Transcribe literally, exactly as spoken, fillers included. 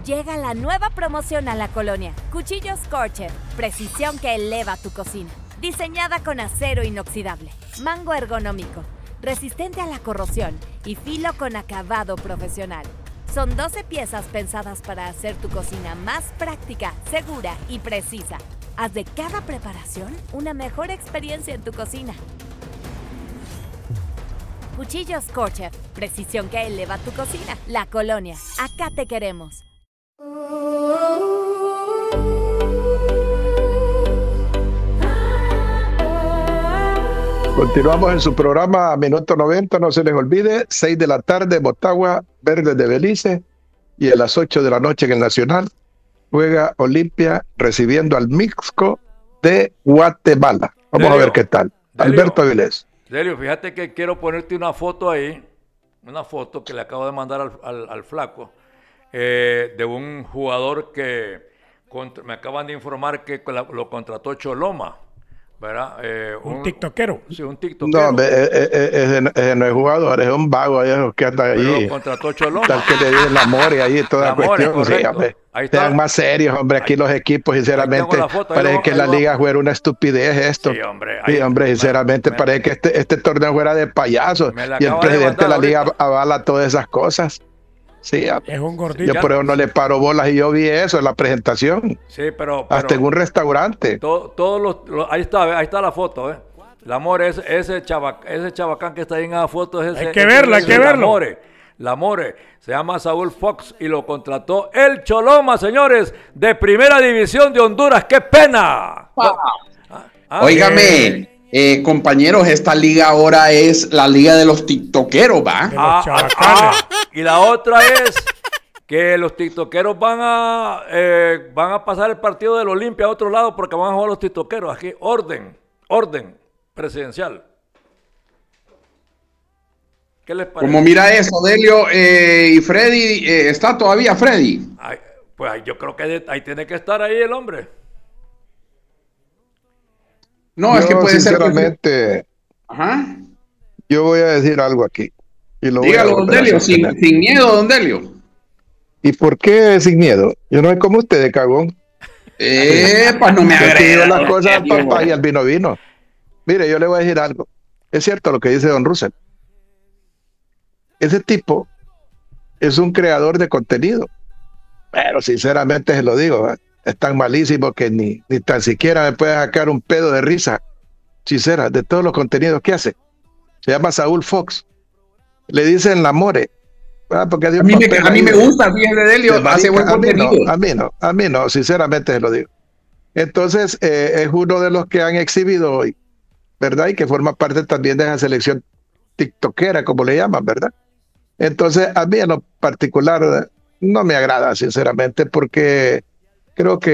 Llega la nueva promoción a la colonia. Cuchillos Scorcher, precisión que eleva tu cocina. Diseñada con acero inoxidable, mango ergonómico, resistente a la corrosión y filo con acabado profesional. Son doce piezas pensadas para hacer tu cocina más práctica, segura y precisa. Haz de cada preparación una mejor experiencia en tu cocina. Cuchillos Scorcher, precisión que eleva tu cocina. La colonia, acá te queremos. Continuamos en su programa Minuto noventa, no se les olvide, seis de la tarde, Motagua, Verdes de Belice, y a las ocho de la noche en el Nacional juega Olimpia recibiendo al Mixco de Guatemala. Vamos Delio, a ver qué tal. Delio, Alberto Avilés. Delio, fíjate que quiero ponerte una foto ahí, una foto que le acabo de mandar al, al, al flaco, eh, de un jugador que contra, me acaban de informar que lo contrató Choloma. ¿Verdad? Eh, un, un tiktokero. Sí, un tiktokero. No, ese, ese, ese no es jugador, es un vago ahí que anda ahí. Pero contrató Choloma. Tal que le dio el amor y ahí toda la cuestión. Sí, hombre. Sean más serios, hombre, aquí ahí, los equipos, sinceramente, foto, parece que la liga fuera una estupidez esto. Sí, hombre. Ahí, sí, hombre, sinceramente, me, parece me, que este, este torneo fuera de payasos. Y el presidente de la liga ahorita avala todas esas cosas. Sí, es un gordito. Yo por eso no le paro bolas y yo vi eso en la presentación. Sí, pero, pero hasta en un restaurante. Todos todo los, los, ahí está, ahí está la foto, ¿eh? El amor es ese chava, ese chabacán que está ahí en la foto es ese. Hay que verlo, hay que verlo. Amore, la Amore se llama Saúl Fox y lo contrató el Choloma, señores, de Primera División de Honduras. ¡Qué pena! Ah. Ah, Óigame. Eh, Eh, compañeros, esta liga ahora es la liga de los tiktokeros, ¿va? De los ah, ah, y la otra es que los tiktokeros van a eh, van a pasar el partido del Olimpia a otro lado porque van a jugar los tiktokeros. Aquí, orden, orden presidencial. ¿Qué les parece? Como mira eso, Delio eh, y Freddy, eh, ¿está todavía Freddy? Ay, pues yo creo que ahí tiene que estar ahí el hombre. No, yo, es que puede sinceramente, ser que... Ajá. Yo voy a decir algo aquí. Y lo Dígalo, don Delio, sin, sin miedo, don Delio. ¿Y por qué sin miedo? Yo no soy como usted, de cagón. Eh, pues no me agrega. las cosas al papá y al vino vino. Mire, yo le voy a decir algo. Es cierto lo que dice don Russell. Ese tipo es un creador de contenido. Pero sinceramente se lo digo, ¿eh? Es tan malísimo que ni, ni tan siquiera me puede sacar un pedo de risa, sincera, de todos los contenidos que hace. Se llama Saúl Fox. Le dicen la More. Ah, porque a, mí me, a mí me gusta, fíjate, Delio, hace buen a mí contenido. No, a mí no, a mí no, sinceramente se lo digo. Entonces, eh, es uno de los que han exhibido hoy, ¿verdad? Y que forma parte también de esa selección tiktokera, como le llaman, ¿verdad? Entonces, a mí en lo particular no me agrada, sinceramente, porque creo que